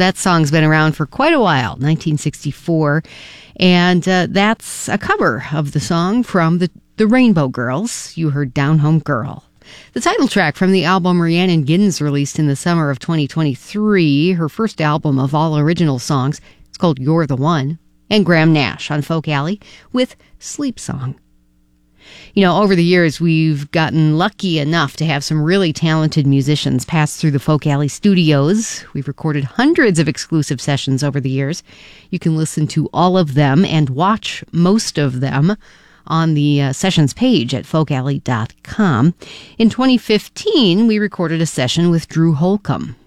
That song's been around for quite a while, 1964. And that's a cover of the song from the Rainbow Girls. You heard Down Home Girl. The title track from the album Rhiannon Giddens released in the summer of 2023, her first album of all original songs. It's called You're the One. And Graham Nash on Folk Alley with Sleep Song. You know, over the years, we've gotten lucky enough to have some really talented musicians pass through the Folk Alley studios. We've recorded hundreds of exclusive sessions over the years. You can listen to all of them and watch most of them on the sessions page at folkalley.com. In 2015, we recorded a session with Drew Holcomb.